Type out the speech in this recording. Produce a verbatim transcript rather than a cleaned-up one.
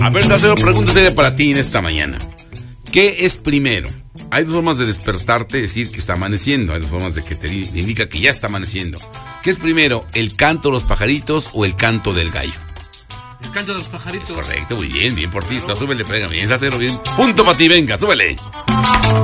A ver, Salcero, pregunta seria para ti en esta mañana. ¿Qué es primero? Hay dos formas de despertarte y decir que está amaneciendo. Hay dos formas de que te indica que ya está amaneciendo. ¿Qué es primero? ¿El canto de los pajaritos o el canto del gallo? El canto de los pajaritos. Es correcto, muy bien, bien portista. Súbele, pega bien, Salcero, bien. Punto para ti, venga, súbele.